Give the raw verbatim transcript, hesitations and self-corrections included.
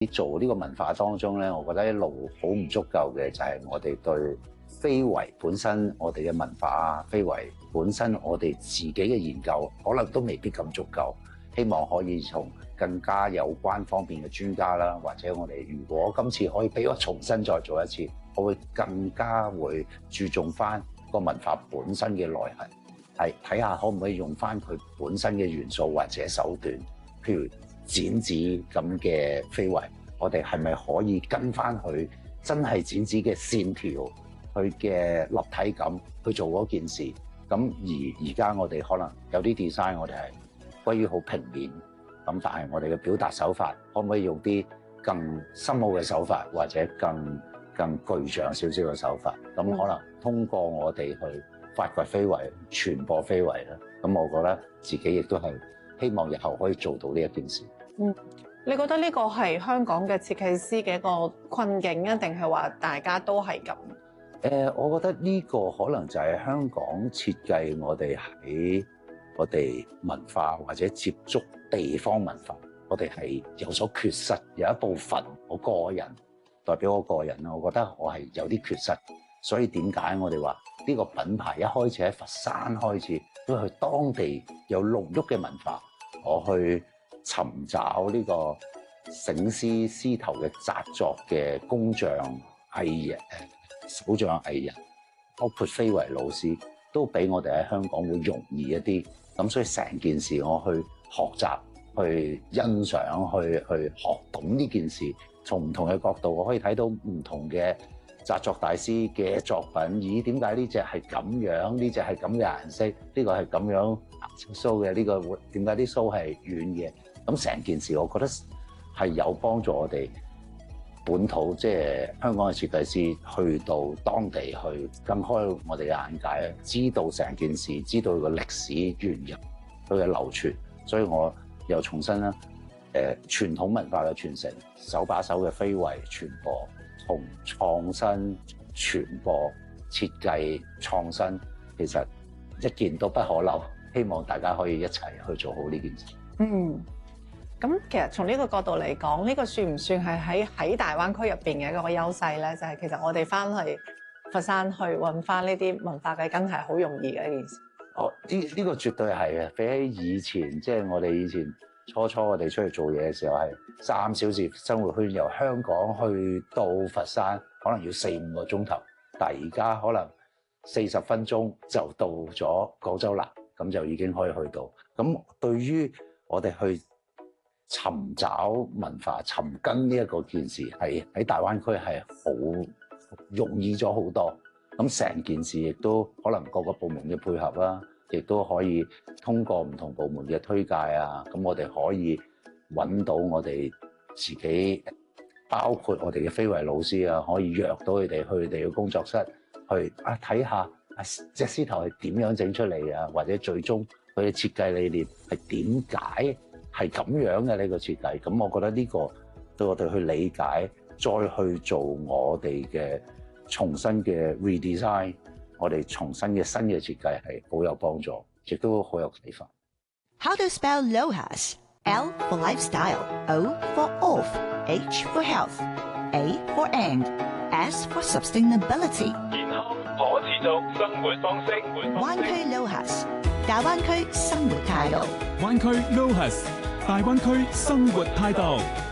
做呢個文化當中咧，我覺得一路好唔足夠嘅就係我哋對非遺本身我哋嘅文化啊，非遺本身我哋自己嘅研究可能都未必咁足夠。希望可以從更加有關方面嘅專家啦，或者我哋如果今次可以俾我重新再做一次，我會更加會注重翻個文化本身嘅內涵，係睇下可唔可以用翻佢本身嘅元素或者手段，譬如剪紙咁嘅非遺，我哋係咪可以跟翻佢真係剪紙嘅線條，佢嘅立體感去做嗰件事？咁而而家我哋可能有啲 design，我哋係歸於好平面，咁但係我哋嘅表達手法可唔可以用啲更深奧嘅手法，或者更更具象少少嘅手法？咁可能通過我哋去發掘非遺、傳播非遺啦。咁我覺得自己亦都係希望日後可以做到呢一件事。 嗯，你覺得呢個係香港嘅設計師嘅一個困境啊，定係話大家都係咁？ 誒、呃，我覺得呢個可能就係香港設計我哋喺我哋文化或者接觸地方文化，我哋係有所缺失。有一部分我個人代表我個人啦，我覺得我係有啲缺失。所以點解我哋話呢個品牌一開始喺佛山開始，都去當地有濃郁嘅文化，我去尋找呢個醒獅獅頭嘅紮作嘅工匠藝人、手匠藝人，包括非遺老師，都比我哋喺香港會容易一啲。咁所以成件事我去學習、去欣賞、去去學懂呢件事，從唔同嘅角度，我可以睇到唔同嘅紮作大師嘅作品。咦？點解呢隻係咁樣？呢隻係咁嘅顏色？呢個係咁樣鬚嘅？呢個點解啲鬚係軟嘅？咁成件事，我覺得係有幫助我哋本土，即係香港嘅設計師去到當地去更開我哋嘅眼界，知道成件事，知道佢個歷史源入，佢嘅流傳。所以我又重新啦，誒傳統文化嘅傳承，手把手嘅非遺傳播，從創新傳播、設計創新，其實一件都不可漏。希望大家可以一齊去做好呢件事。 嗯。咁其實從呢個角度嚟講，呢個算唔算係喺喺大灣區入邊嘅一個優勢咧？就係其實我哋翻去佛山去揾翻呢啲文化嘅根係好容易嘅一件事。 哦，呢呢個絕對係嘅，比起以前，即係我哋以前初初我哋出去做嘢嘅時候係三小時生活圈，由香港去到佛山可能要四五個鐘頭，但係而家可能四十分鐘就到咗廣州南，咁就已經可以去到。咁對於我哋去尋找文化、尋根呢一個件事，係喺大灣區係好容易咗好多。咁成件事亦都可能各個部門嘅配合啦，亦都可以通過唔同部門嘅推介啊。咁我哋可以揾到我哋自己，包括我哋嘅非遺老師啊，可以約到佢哋去佢哋嘅工作室去啊睇下啊隻獅頭係點樣整出嚟啊，或者最終佢嘅設計理念係點解係咁樣嘅呢個設計。咁我覺得呢個對我哋去理解，再去做我哋嘅重新嘅 redesign， 我哋重新嘅新嘅設計係好有幫助，亦都好有啟發。 How to spell LOHAS? L for lifestyle, O for off, H for health, A for and, S for sustainability。 健康可持續生活方式。 灣區 LOHAS， 大灣區生活態度。 灣區 LOHAS， 大灣區生活態度。